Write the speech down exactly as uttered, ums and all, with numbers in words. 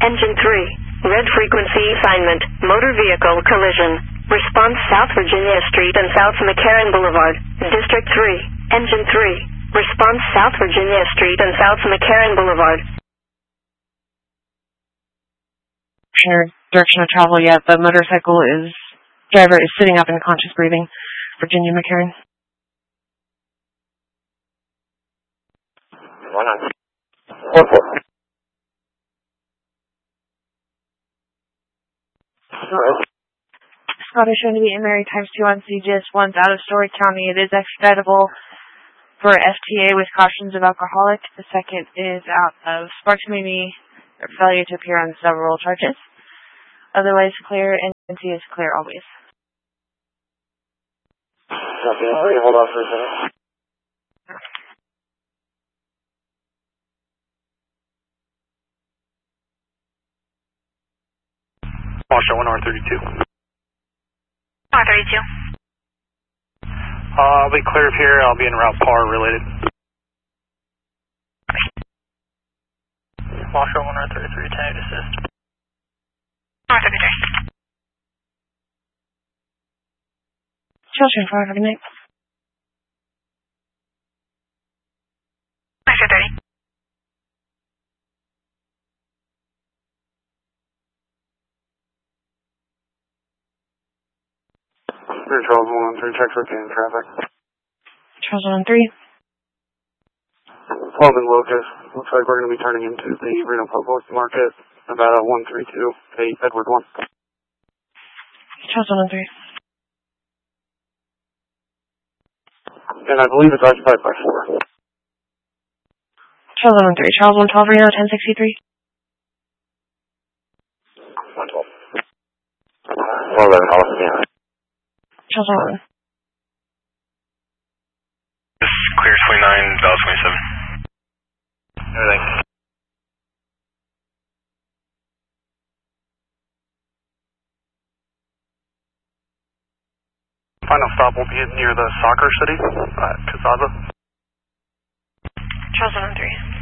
Engine three. Red frequency assignment. Motor vehicle collision. Response South Virginia Street and South McCarran Boulevard. District three. Engine three. Response South Virginia Street and South McCarran Boulevard. Sure, direction of travel yet. The motorcycle is, driver is sitting up and conscious breathing. Virginia McCarran. One on. Four four. Scott is shown to be in Mary times two on C G S. One's out of Story County. It is expeditable for F T A with cautions of alcoholic. The second is out of Sparks Muni or failure to appear on several charges. Otherwise clear, and N C is clear always. Copy. Hold on for a second. Marshall, one R thirty-two. R thirty-two. Uh, I'll be clear of here. I'll be in route P A R related. Marshall, one R thirty-three, ten eight assist. R thirty-three. Children, five, good night. R thirty. Charles one one three, checks rotating traffic. Charles one one three. Weldon Locust. Looks like we're going to be turning into the Reno Public Market about a one three two, eight Edward one. Charles one one three. And I believe it's occupied by four. Charles one one three. Charles one twelve, Reno, ten sixty-three. one twelve. one eleven, Austin. Charles one one. This clear twenty-nine, Val twenty-seven. Everything. Final stop will be near the soccer city at Kazaza. Charles one one three.